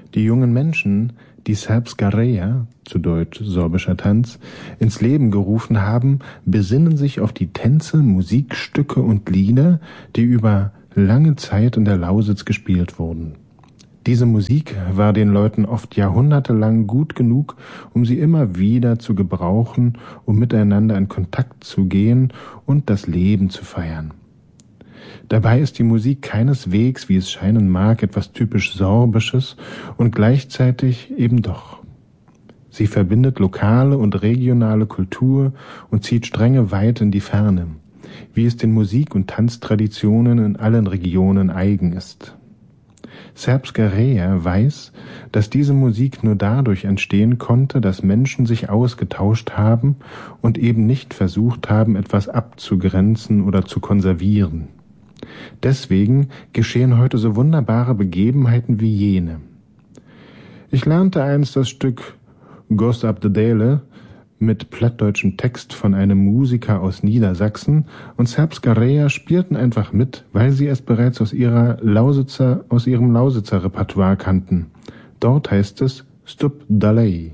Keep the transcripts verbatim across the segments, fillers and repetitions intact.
Die jungen Menschen, die Srpska Reja, zu Deutsch sorbischer Tanz, ins Leben gerufen haben, besinnen sich auf die Tänze, Musikstücke und Lieder, die über lange Zeit in der Lausitz gespielt wurden. Diese Musik war den Leuten oft jahrhundertelang gut genug, um sie immer wieder zu gebrauchen, um miteinander in Kontakt zu gehen und das Leben zu feiern. Dabei ist die Musik keineswegs, wie es scheinen mag, etwas typisch Sorbisches und gleichzeitig eben doch. Sie verbindet lokale und regionale Kultur und zieht Stränge weit in die Ferne, wie es den Musik- und Tanztraditionen in allen Regionen eigen ist. Srpska Reja weiß, dass diese Musik nur dadurch entstehen konnte, dass Menschen sich ausgetauscht haben und eben nicht versucht haben, etwas abzugrenzen oder zu konservieren. Deswegen geschehen heute so wunderbare Begebenheiten wie jene. Ich lernte einst das Stück Gost ab de Dele mit plattdeutschem Text von einem Musiker aus Niedersachsen und Srpska Reja spielten einfach mit, weil sie es bereits aus ihrer Lausitzer, aus ihrem Lausitzer Repertoire kannten. Dort heißt es Stup Dalej.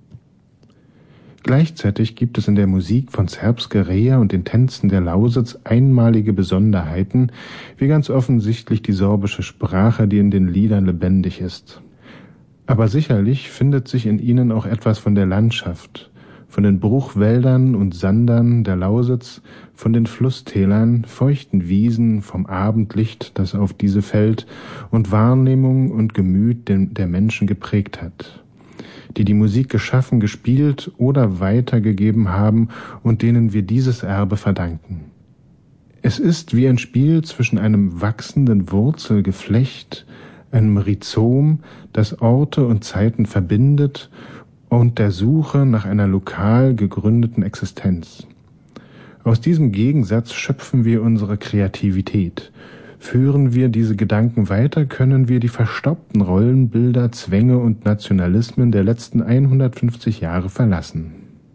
Gleichzeitig gibt es in der Musik von Srpska Reja und den Tänzen der Lausitz einmalige Besonderheiten, wie ganz offensichtlich die sorbische Sprache, die in den Liedern lebendig ist. Aber sicherlich findet sich in ihnen auch etwas von der Landschaft, von den Bruchwäldern und Sandern der Lausitz, von den Flusstälern, feuchten Wiesen, vom Abendlicht, das auf diese fällt und Wahrnehmung und Gemüt der Menschen geprägt hat, die die Musik geschaffen, gespielt oder weitergegeben haben und denen wir dieses Erbe verdanken. Es ist wie ein Spiel zwischen einem wachsenden Wurzelgeflecht, einem Rhizom, das Orte und Zeiten verbindet, und der Suche nach einer lokal gegründeten Existenz. Aus diesem Gegensatz schöpfen wir unsere Kreativität. Führen wir diese Gedanken weiter, können wir die verstaubten Rollenbilder, Zwänge und Nationalismen der letzten hundertfünfzig Jahre verlassen.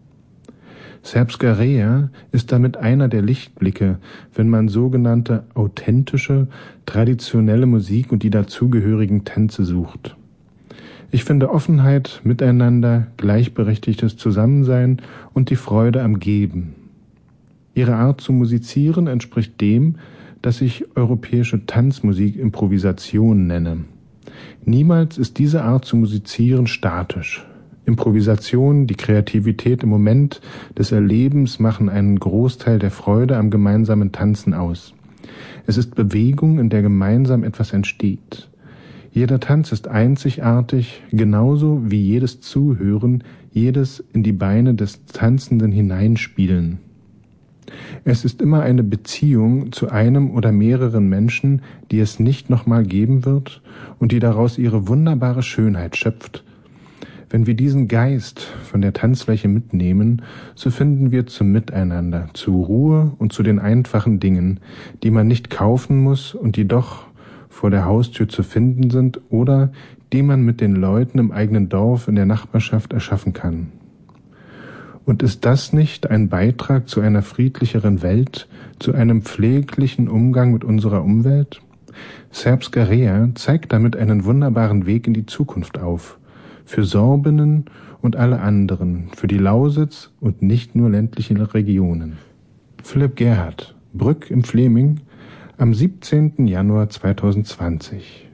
Srpska Reja ist damit einer der Lichtblicke, wenn man sogenannte authentische, traditionelle Musik und die dazugehörigen Tänze sucht. Ich finde Offenheit, Miteinander, gleichberechtigtes Zusammensein und die Freude am Geben. Ihre Art zu musizieren entspricht dem, das ich europäische Tanzmusik Improvisation nenne. Niemals ist diese Art zu musizieren statisch. Improvisation, die Kreativität im Moment des Erlebens machen einen Großteil der Freude am gemeinsamen Tanzen aus. Es ist Bewegung, in der gemeinsam etwas entsteht. Jeder Tanz ist einzigartig, genauso wie jedes Zuhören, jedes in die Beine des Tanzenden hineinspielen. Es ist immer eine Beziehung zu einem oder mehreren Menschen, die es nicht nochmal geben wird und die daraus ihre wunderbare Schönheit schöpft. Wenn wir diesen Geist von der Tanzfläche mitnehmen, so finden wir zum Miteinander, zur Ruhe und zu den einfachen Dingen, die man nicht kaufen muss und die doch vor der Haustür zu finden sind oder die man mit den Leuten im eigenen Dorf in der Nachbarschaft erschaffen kann. Und ist das nicht ein Beitrag zu einer friedlicheren Welt, zu einem pfleglichen Umgang mit unserer Umwelt? Srpska Reja zeigt damit einen wunderbaren Weg in die Zukunft auf, für Sorbinnen und alle anderen, für die Lausitz und nicht nur ländliche Regionen. Philipp Gerhardt, Brück im Fleming, am siebzehnten Januar zweitausendzwanzig.